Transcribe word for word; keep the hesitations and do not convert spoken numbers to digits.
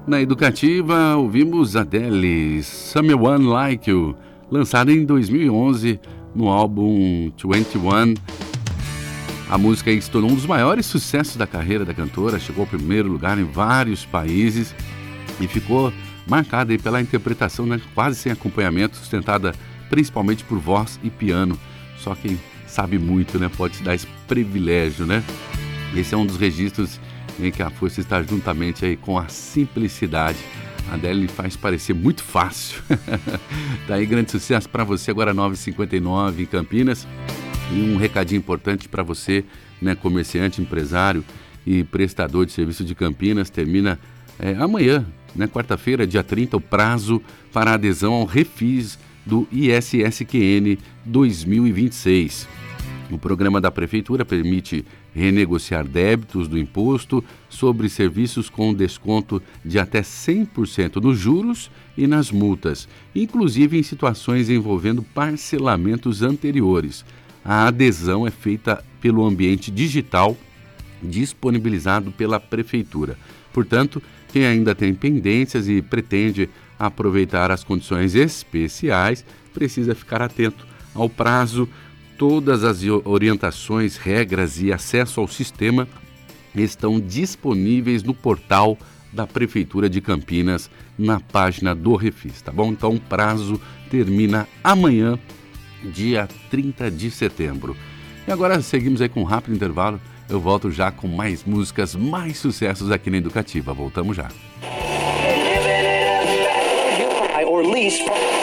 Na Educativa, ouvimos Adele, Someone Like You, lançada em dois mil e onze no álbum vinte e um. A música se tornou um dos maiores sucessos da carreira da cantora, chegou ao primeiro lugar em vários países e ficou marcada aí pela interpretação, né, quase sem acompanhamento, sustentada principalmente por voz e piano. Só quem sabe muito, né, pode se dar esse privilégio, né? Esse é um dos registros em que a força está juntamente aí com a simplicidade. A Adele faz parecer muito fácil. Daí grande sucesso para você agora nove e cinquenta e nove em Campinas. E um recadinho importante para você, né, comerciante, empresário e prestador de serviço de Campinas, termina é, amanhã, né, quarta-feira, dia trinta, o prazo para adesão ao refis do I S S Q N dois mil e vinte e seis. O programa da Prefeitura permite renegociar débitos do imposto sobre serviços com desconto de até cem por cento nos juros e nas multas, inclusive em situações envolvendo parcelamentos anteriores. A adesão é feita pelo ambiente digital disponibilizado pela Prefeitura. Portanto, quem ainda tem pendências e pretende aproveitar as condições especiais, precisa ficar atento ao prazo. Todas as orientações, regras e acesso ao sistema estão disponíveis no portal da Prefeitura de Campinas, na página do Refis, tá bom? Então o prazo termina amanhã, dia trinta de setembro. E agora seguimos aí com um rápido intervalo. Eu volto já com mais músicas, mais sucessos aqui na Educativa. Voltamos já.